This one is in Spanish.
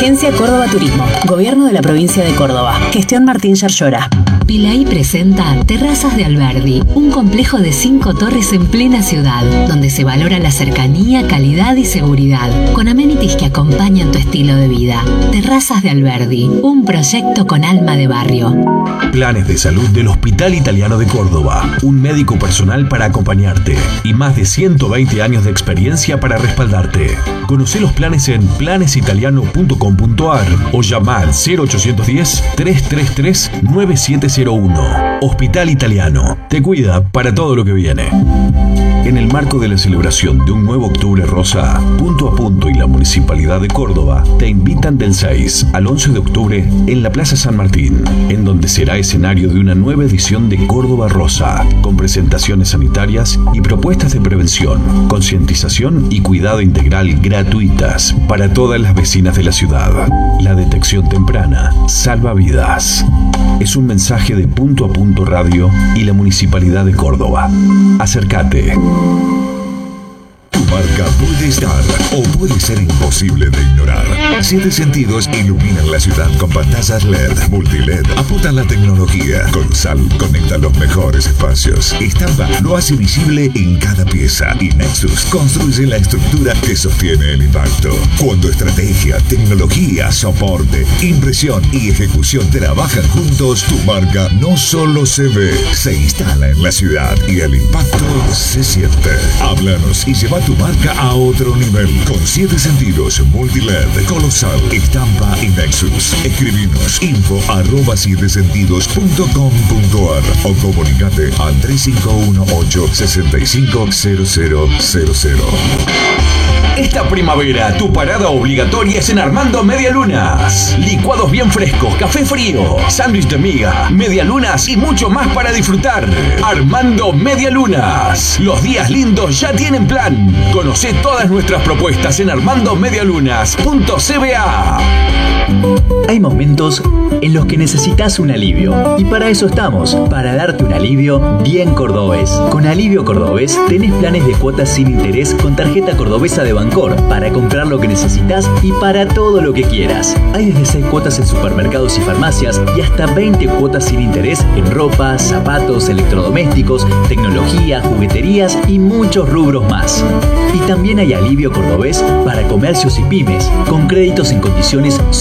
Agencia Córdoba Turismo. Gobierno de la provincia de Córdoba. Gestión Martín Yarlora. Pilaí presenta Terrazas de Alberdi, un complejo de 5 torres en plena ciudad, donde se valora la cercanía, calidad y seguridad, con amenities que acompañan tu estilo de vida. Terrazas de Alberdi, un proyecto con alma de barrio. Planes de salud del Hospital Italiano de Córdoba, un médico personal para acompañarte y más de 120 años de experiencia para respaldarte. Conoce los planes en planesitaliano.com.ar o llama al 0810-333-9701. Hospital Italiano, te cuida para todo lo que viene. En el marco de la celebración de un nuevo Octubre Rosa, Punto a Punto y la Municipalidad de Córdoba te invitan del 6 al 11 de octubre en la Plaza San Martín, en donde será escenario de una nueva edición de Córdoba Rosa, con presentaciones sanitarias y propuestas de prevención, concientización y cuidado integral gratuitas para todas las vecinas de la ciudad. La detección temprana salva vidas. Es un mensaje de Punto a Punto Radio y la Municipalidad de Córdoba. Acércate. Tu marca puede estar o puede ser imposible de ignorar. 7 Sentidos iluminan la ciudad con pantallas LED, multiled, apuntan la tecnología. Con Sal conecta los mejores espacios. Estampa lo hace visible en cada pieza. Y Nexus construye la estructura que sostiene el impacto. Cuando estrategia, tecnología, soporte, impresión y ejecución trabajan juntos, tu marca no solo se ve, se instala en la ciudad y el impacto se siente. Háblanos y lleva tu marca a otro nivel. Con 7 Sentidos, multiled, colosal, estampa y Nexus. Escribinos info@7sentidos.com.ar o comunicate al 3518-650000. Esta primavera, tu parada obligatoria es en Armando Medialunas. Licuados bien frescos, café frío, sándwich de miga, medialunas y mucho más para disfrutar. Armando Medialunas. Los días lindos ya tienen plan. Conoce todas nuestras propuestas en armandomedialunas.cba. Hay momentos en los que necesitas un alivio y para eso estamos, para darte un alivio bien cordobés. Con Alivio Cordobés tenés planes de cuotas sin interés con tarjeta cordobesa de Bancor para comprar lo que necesitas y para todo lo que quieras. Hay desde 6 cuotas en supermercados y farmacias y hasta 20 cuotas sin interés en ropa, zapatos, electrodomésticos, tecnología, jugueterías y muchos rubros más. Y también hay Alivio Cordobés para comercios y pymes con créditos en condiciones